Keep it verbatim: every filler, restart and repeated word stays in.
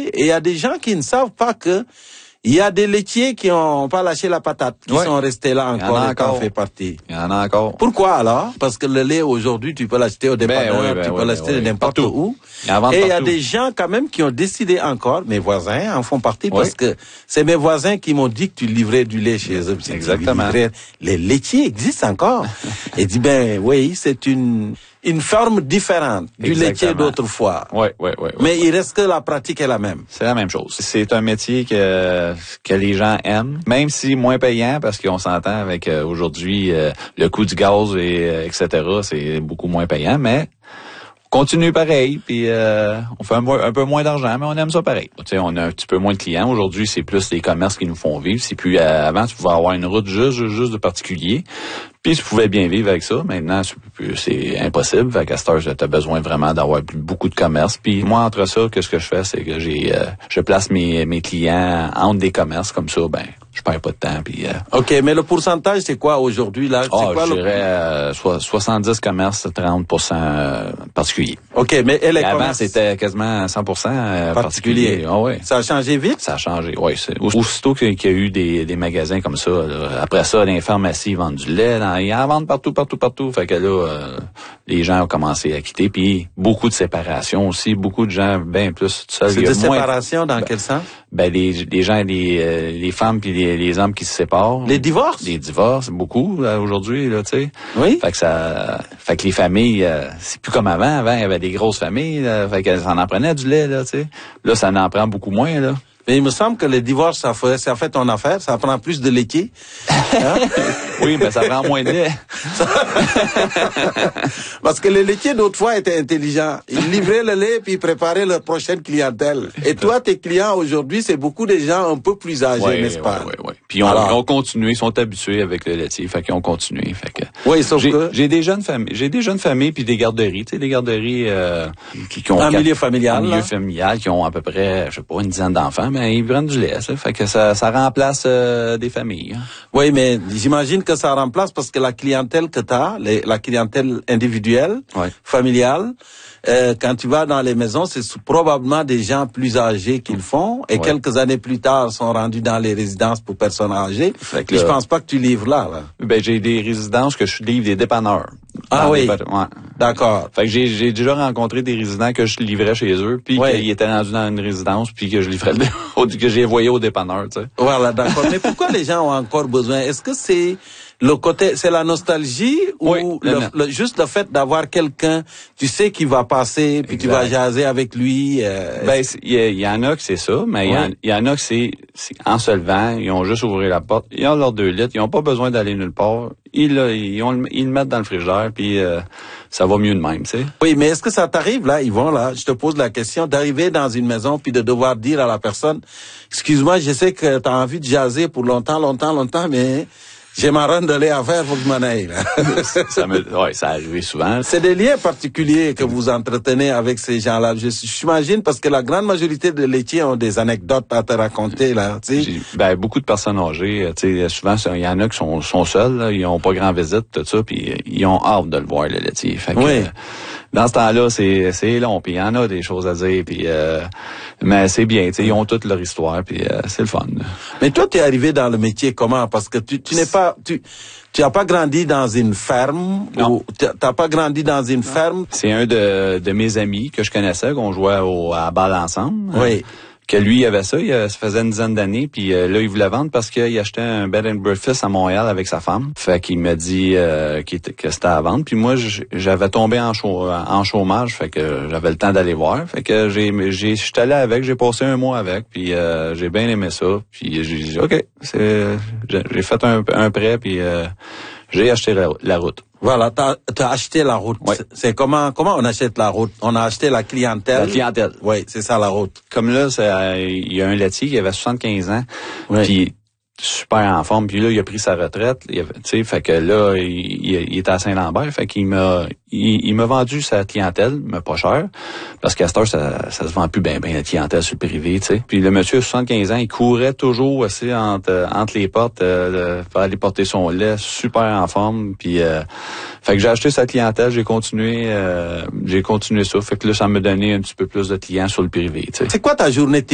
laitiers et il y a des gens qui ne savent pas que il y a des laitiers qui ont pas lâché la patate, qui ouais. sont restés là encore et qui en fait partie. Il y en a encore. Pourquoi alors? Parce que le lait aujourd'hui, tu peux l'acheter au dépanneur, ben, oui, ben, tu peux oui, l'acheter ben, oui. n'importe Partout. où. Il y en et il y a partout. des gens quand même qui ont décidé encore, mes voisins en font partie, oui. parce que c'est mes voisins qui m'ont dit que tu livrais du lait chez eux. Exactement. Livrais. Les laitiers existent encore. Et dit ben oui, c'est une une forme différente du Exactement. laitier d'autrefois. Oui, oui, oui. Mais il reste que la pratique est la même. C'est la même chose. C'est un métier que que les gens aiment, même si moins payant, parce qu'on s'entend avec euh, aujourd'hui euh, le coût du gaz et euh, et cetera. C'est beaucoup moins payant, mais on continue pareil, puis euh, on fait un, un peu moins d'argent, mais on aime ça pareil. Tu sais, on a un petit peu moins de clients. Aujourd'hui, c'est plus les commerces qui nous font vivre. C'est plus euh, avant, tu pouvais avoir une route juste, juste de particuliers. Puis tu pouvais bien vivre avec ça. Maintenant, c'est impossible. Fait qu'à cette heure, tu as besoin vraiment d'avoir beaucoup de commerces. Puis moi, entre ça, qu'est-ce que je fais, c'est que j'ai euh, je place mes mes clients entre des commerces comme ça, ben je perds pas de temps. Puis euh, OK, mais le pourcentage, c'est quoi aujourd'hui là? Oh, c'est quoi je le... dirais euh, soixante-dix commerces, trente pour cent euh, particuliers. OK, mais elle est avant, c'était quasiment cent pour cent euh, particulier. Oh, oui. Ça a changé vite? Ça a changé, oui. Aussitôt qu'il y a eu des, des magasins comme ça, là, après ça, les pharmacies ils vendent du lait, dans, ils en vendent partout, partout, partout. Fait que là, euh, les gens ont commencé à quitter. Puis beaucoup de séparation aussi, beaucoup de gens, ben plus tout seuls. C'est de séparation dans ben, quel sens? Ben les, les gens, les, euh, les femmes puis les, les hommes qui se séparent. Les divorces? Les divorces, beaucoup là, aujourd'hui, là, tu sais. Oui. Fait que ça, fait que les familles, euh, c'est plus comme avant. Avant, il y avait des grosses familles, là, fait que ça en prenait du lait, là, tu sais. Là, ça en prend beaucoup moins, là. Mais il me semble que le divorce, ça fait, ça fait ton affaire, ça prend plus de laitier. Hein? Oui, mais ça prend moins de lait. Parce que les laitiers d'autrefois étaient intelligents. Ils livraient le lait puis ils préparaient leur prochaine clientèle. Et toi, tes clients aujourd'hui, c'est beaucoup de gens un peu plus âgés, ouais, n'est-ce pas? Oui, oui, oui. Puis ils ont, Alors, ils ont continué, ils sont habitués avec le laitier, fait qu'ils ont continué. Fait que oui, sauf j'ai, que j'ai des jeunes familles, j'ai des jeunes familles puis des garderies, tu sais, des garderies euh, qui, qui ont un quatre, milieu familial, un milieu là. familial, qui ont à peu près, je sais pas, une dizaine d'enfants, mais ils prennent du lait, ça. Fait que ça, ça remplace euh, des familles. Hein. Oui, mais j'imagine que ça remplace parce que la clientèle que tu as, la clientèle individuelle, ouais. familiale, euh, quand tu vas dans les maisons, c'est probablement des gens plus âgés qui le font et ouais. quelques années plus tard sont rendus dans les résidences pour personnes âgées. Fait que, je pense pas que tu livres là, là. Ben j'ai des résidences que je livre des dépanneurs. Ah oui. Ouais. D'accord. Fait que j'ai, j'ai déjà rencontré des résidents que je livrais chez eux, puis ouais. qu'ils étaient rendus dans une résidence, puis que je livrais le, que j'ai envoyé au dépanneur, tu sais. Voilà, d'accord. Mais pourquoi les gens ont encore besoin? Est-ce que c'est le côté, c'est la nostalgie oui, ou le, le, juste le fait d'avoir quelqu'un, tu sais, qui va passer, puis tu vas jaser avec lui? Euh... Ben, il y, y en a que c'est ça, mais il oui. y, y en a que c'est, c'est en se levant, ils ont juste ouvert la porte, ils ont leurs deux litres, ils ont pas besoin d'aller nulle part. Ils, ils, ont, ils le mettent dans le frigidaire, puis euh, ça va mieux de même, tu sais. Oui, mais est-ce que ça t'arrive, là, Yvon, là, je te pose la question, d'arriver dans une maison, puis de devoir dire à la personne, excuse-moi, je sais que tu as envie de jaser pour longtemps, longtemps, longtemps, mais j'ai ma run de lait à faire, faut que je m'en aille, là. ça me, ouais, ça arrive souvent. C'est des liens particuliers que vous entretenez avec ces gens-là. Je, j'imagine parce que la grande majorité de laitiers ont des anecdotes à te raconter, là, tu sais. Ben, beaucoup de personnes âgées, tu sais, souvent, il y en a qui sont, sont seuls, là, ils ont pas grand visite, tout ça, puis ils ont hâte de le voir, le laitier. Fait que, oui. Euh, dans ce temps-là, c'est, c'est long, puis il y en a des choses à dire, puis euh, mais c'est bien, tu sais, ils ont toute leur histoire, puis euh, c'est le fun. Mais toi, tu es arrivé dans le métier comment? Parce que tu, tu n'es pas, tu, tu as pas grandi dans une ferme? Non. Ou tu n'as pas grandi dans une non. ferme? C'est un de, de mes amis que je connaissais, qu'on jouait au, à la balle ensemble. Oui. Que lui, il avait ça, il, ça faisait une dizaine d'années, puis euh, là, il voulait vendre parce qu'il achetait un bed and breakfast à Montréal avec sa femme. Fait qu'il m'a dit euh, qu'il était, que c'était à vendre. Puis moi, j'avais tombé en, chau- en chômage, fait que j'avais le temps d'aller voir. Fait que j'ai, j'ai, j'étais allé avec, j'ai passé un mois avec, puis euh, j'ai bien aimé ça. Puis j'ai dit, OK, c'est, j'ai, j'ai fait un, un prêt, puis euh, j'ai acheté la, la route. Voilà, t'as, t'as acheté la route. Ouais. C'est comment, comment on achète la route? On a acheté la clientèle. La clientèle. Oui, c'est ça la route. Comme là, c'est, euh, il y a un laitier qui avait soixante-quinze ans. Oui. Puis super en forme. Puis là, il a pris sa retraite. Tu sais, fait que là, il, il, il était à Saint-Lambert. Fait qu'il m'a, il, il m'a vendu sa clientèle, mais pas cher. Parce qu'à cette heure, ça, ça se vend plus bien, bien la clientèle sur le privé, tu sais. Puis le monsieur, soixante-quinze ans, il courait toujours aussi entre, entre les portes, euh, pour aller porter son lait, super en forme. Puis, euh, fait que j'ai acheté sa clientèle, j'ai continué, euh, j'ai continué ça. Fait que là, ça me donnait un petit peu plus de clients sur le privé, tu sais. C'est quoi ta journée